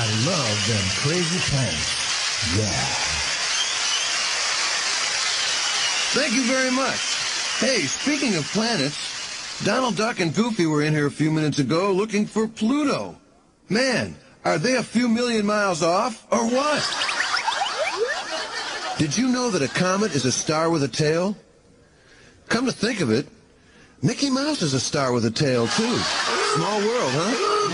love them crazy planets. Yeah. Thank you very much. Hey, speaking of planets, Donald Duck and Goofy were in here a few minutes ago looking for Pluto. Man, are they a few million miles off, or what? Did you know that a comet is a star with a tail? Come to think of it, Mickey Mouse is a star with a tail, too. Small world, huh?